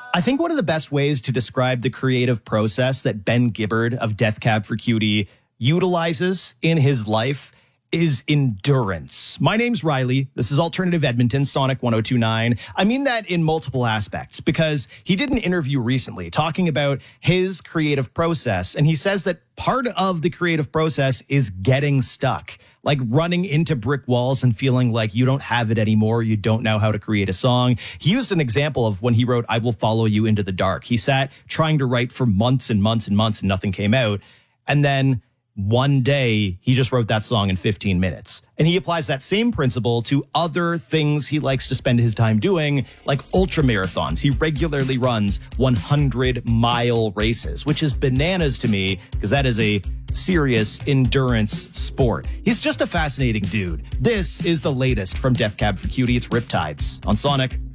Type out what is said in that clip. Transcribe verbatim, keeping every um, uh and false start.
I think one of the best ways to describe the creative process that Ben Gibbard of Death Cab for Cutie utilizes in his life is endurance. My name's Riley. This is Alternative Edmonton, Sonic one oh two point nine. I mean that in multiple aspects because he did an interview recently talking about his creative process, and he says that part of the creative process is getting stuck, like running into brick walls and feeling like you don't have it anymore. You don't know how to create a song. He used an example of when he wrote I Will Follow You Into the Dark. He sat trying to write for months and months and months and nothing came out. And then one day, he just wrote that song in fifteen minutes. And he applies that same principle to other things he likes to spend his time doing, like ultra marathons. He regularly runs one hundred mile races, which is bananas to me because that is a serious endurance sport. He's just a fascinating dude. This is the latest from Death Cab for Cutie. It's Riptides on Sonic.